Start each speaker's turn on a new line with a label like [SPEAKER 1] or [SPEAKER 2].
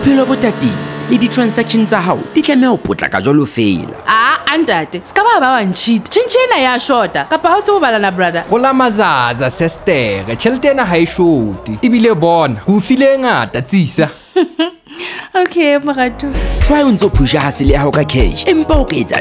[SPEAKER 1] bophelo bo tatile le di-transaction tsa hao di tlameha ho potlaka jwalo fela.
[SPEAKER 2] Antate, ska ba wa ntjhita. Tjhentjhe ena ya shota kapa ha o tse o balana brother.
[SPEAKER 3] Go la mazaza sestere, tjhelete ena ha e shoti. Ebile bona, go file ngata tsisa.
[SPEAKER 2] Okay, morato.
[SPEAKER 1] Try o ntso phusha hasele ya hao ka cash empa o ka etsa